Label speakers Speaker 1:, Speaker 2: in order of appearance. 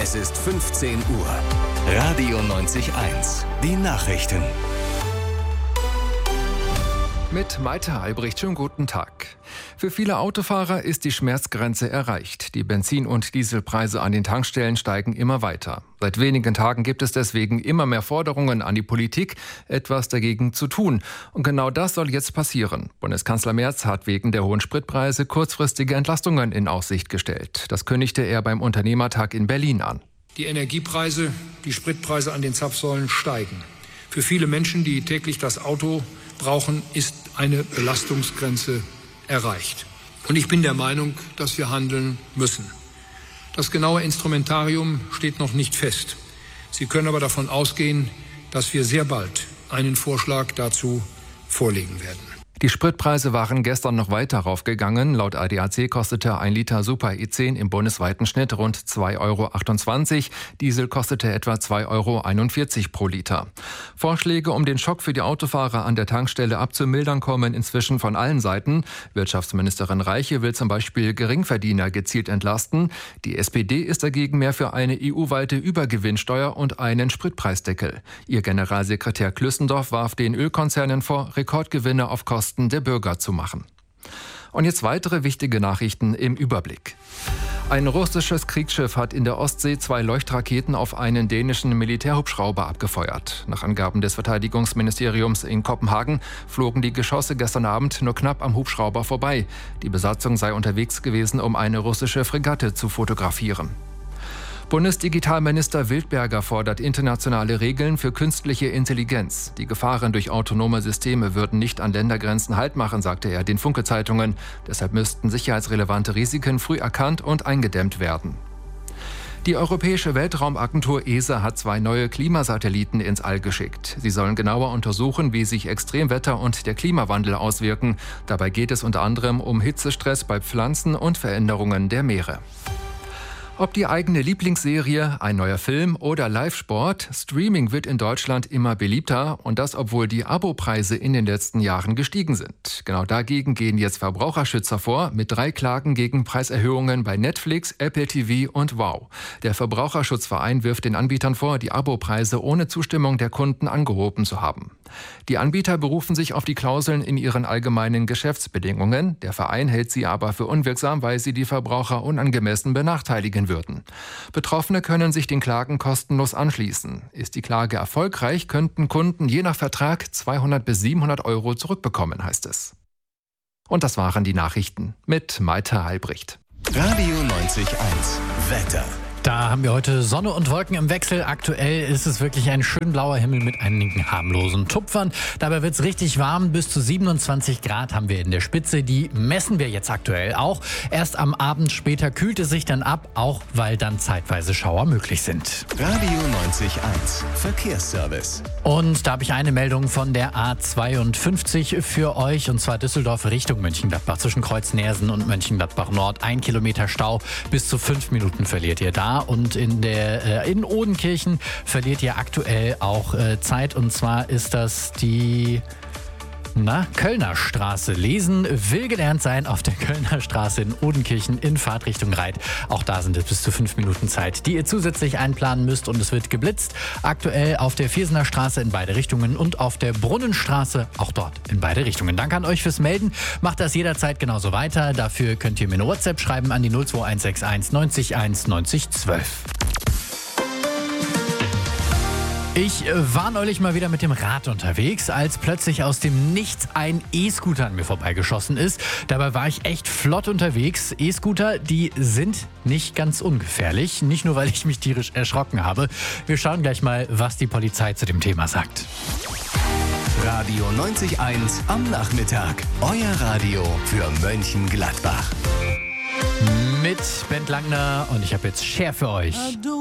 Speaker 1: Es ist 15 Uhr. Radio 90.1. Die Nachrichten.
Speaker 2: Mit Malte Albrecht, schönen guten Tag. Für viele Autofahrer ist die Schmerzgrenze erreicht. Die Benzin- und Dieselpreise an den Tankstellen steigen immer weiter. Seit wenigen Tagen gibt es deswegen immer mehr Forderungen an die Politik, etwas dagegen zu tun. Und genau das soll jetzt passieren. Bundeskanzler Merz hat wegen der hohen Spritpreise kurzfristige Entlastungen in Aussicht gestellt. Das kündigte er beim Unternehmertag in Berlin an.
Speaker 3: Die Energiepreise, die Spritpreise an den Zapfsäulen steigen. Für viele Menschen, die täglich das Auto brauchen, ist eine Belastungsgrenze erreicht. Und ich bin der Meinung, dass wir handeln müssen. Das genaue Instrumentarium steht noch nicht fest. Sie können aber davon ausgehen, dass wir sehr bald einen Vorschlag dazu vorlegen werden.
Speaker 2: Die Spritpreise waren gestern noch weiter raufgegangen. Laut ADAC kostete 1 Liter Super E10 im bundesweiten Schnitt rund 2,28 €. Diesel kostete etwa 2,41 € pro Liter. Vorschläge, um den Schock für die Autofahrer an der Tankstelle abzumildern, kommen inzwischen von allen Seiten. Wirtschaftsministerin Reiche will zum Beispiel Geringverdiener gezielt entlasten. Die SPD ist dagegen mehr für eine EU-weite Übergewinnsteuer und einen Spritpreisdeckel. Ihr Generalsekretär Klüssendorf warf den Ölkonzernen vor, Rekordgewinne auf Kosten der Bürger zu machen. Und jetzt weitere wichtige Nachrichten im Überblick. Ein russisches Kriegsschiff hat in der Ostsee 2 Leuchtraketen auf einen dänischen Militärhubschrauber abgefeuert. Nach Angaben des Verteidigungsministeriums in Kopenhagen flogen die Geschosse gestern Abend nur knapp am Hubschrauber vorbei. Die Besatzung sei unterwegs gewesen, um eine russische Fregatte zu fotografieren. Bundesdigitalminister Wildberger fordert internationale Regeln für künstliche Intelligenz. Die Gefahren durch autonome Systeme würden nicht an Ländergrenzen Halt machen, sagte er den Funke-Zeitungen. Deshalb müssten sicherheitsrelevante Risiken früh erkannt und eingedämmt werden. Die Europäische Weltraumagentur ESA hat 2 neue Klimasatelliten ins All geschickt. Sie sollen genauer untersuchen, wie sich Extremwetter und der Klimawandel auswirken. Dabei geht es unter anderem um Hitzestress bei Pflanzen und Veränderungen der Meere. Ob die eigene Lieblingsserie, ein neuer Film oder Live-Sport, Streaming wird in Deutschland immer beliebter und das, obwohl die Abopreise in den letzten Jahren gestiegen sind. Genau dagegen gehen jetzt Verbraucherschützer vor mit 3 Klagen gegen Preiserhöhungen bei Netflix, Apple TV und Wow. Der Verbraucherschutzverein wirft den Anbietern vor, die Abopreise ohne Zustimmung der Kunden angehoben zu haben. Die Anbieter berufen sich auf die Klauseln in ihren allgemeinen Geschäftsbedingungen. Der Verein hält sie aber für unwirksam, weil sie die Verbraucher unangemessen benachteiligen würden. Betroffene können sich den Klagen kostenlos anschließen. Ist die Klage erfolgreich, könnten Kunden je nach Vertrag 200 bis 700 € zurückbekommen, heißt es. Und das waren die Nachrichten mit Malte Albrecht.
Speaker 1: Radio 90.1. Wetter.
Speaker 4: Da haben wir heute Sonne und Wolken im Wechsel. Aktuell ist es wirklich ein schön blauer Himmel mit einigen harmlosen Tupfern. Dabei wird es richtig warm. Bis zu 27 Grad haben wir in der Spitze. Die messen wir jetzt aktuell auch. Erst am Abend später kühlt es sich dann ab, auch weil dann zeitweise Schauer möglich sind.
Speaker 1: Radio 90.1. Verkehrsservice.
Speaker 4: Und da habe ich eine Meldung von der A52 für euch. Und zwar Düsseldorf Richtung Mönchengladbach. Zwischen Kreuz-Nersen und Mönchengladbach Nord. 1 Kilometer Stau. Bis zu 5 Minuten verliert ihr da. Und in Odenkirchen verliert ihr aktuell auch Zeit. Und zwar ist das die Kölner Straße. Lesen will gelernt sein auf der Kölner Straße in Odenkirchen in Fahrtrichtung Reit. Auch da sind es bis zu 5 Minuten Zeit, die ihr zusätzlich einplanen müsst. Und es wird geblitzt. Aktuell auf der Viersener Straße in beide Richtungen und auf der Brunnenstraße auch dort in beide Richtungen. Danke an euch fürs Melden. Macht das jederzeit genauso weiter. Dafür könnt ihr mir eine WhatsApp schreiben an die 02161 90 1 90 12. Ich war neulich mal wieder mit dem Rad unterwegs, als plötzlich aus dem Nichts ein E-Scooter an mir vorbeigeschossen ist. Dabei war ich echt flott unterwegs. E-Scooter, die sind nicht ganz ungefährlich. Nicht nur, weil ich mich tierisch erschrocken habe. Wir schauen gleich mal, was die Polizei zu dem Thema sagt.
Speaker 1: Radio 90.1 am Nachmittag. Euer Radio für Mönchengladbach.
Speaker 4: Mit Bent Langner und ich habe jetzt Cher für euch.